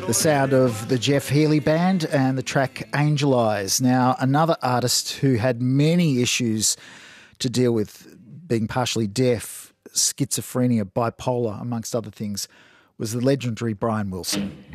The sound of the Jeff Healey Band and the track Angel Eyes. Now, another artist who had many issues to deal with, being partially deaf, schizophrenia, bipolar, amongst other things, was the legendary Brian Wilson.